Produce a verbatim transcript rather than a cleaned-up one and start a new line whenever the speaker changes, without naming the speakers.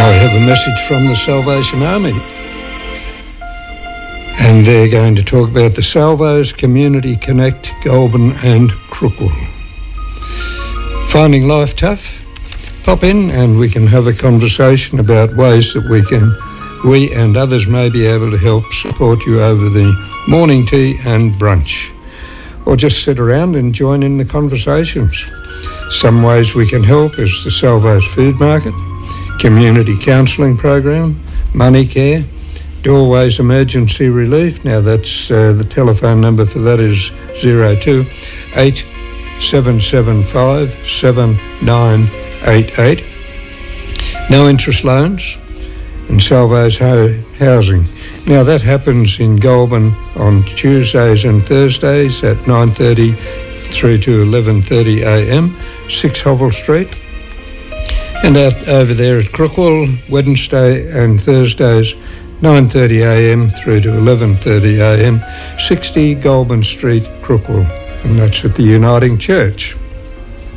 Now we have a message from the Salvation Army. And they're going to talk about the Salvos Community Connect, Goulburn and Crookwell. Finding life tough? Pop in and we can have a conversation about ways that we can, we and others may be able to help support you over the morning tea and brunch. Or just sit around and join in the conversations. Some ways we can help is the Salvos Food Market, Community Counselling Program, Money Care, Doorways Emergency Relief. Now that's uh, the telephone number for that is zero two eight seven seven five seven nine eight eight. No interest loans and Salvos ho- Housing. Now that happens in Goulburn on Tuesdays and Thursdays at nine thirty through to eleven thirty a m, six Hovell Street. And out over there at Crookwell, Wednesday and Thursdays, nine thirty a m through to eleven thirty a m, sixty Goulburn Street, Crookwell, and that's at the Uniting Church.